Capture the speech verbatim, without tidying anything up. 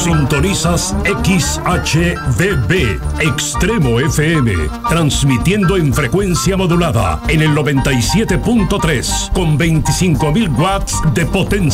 Sintonizas X H V B, Extremo F M, transmitiendo en frecuencia modulada en el noventa y siete punto tres con veinticinco mil watts de potencia.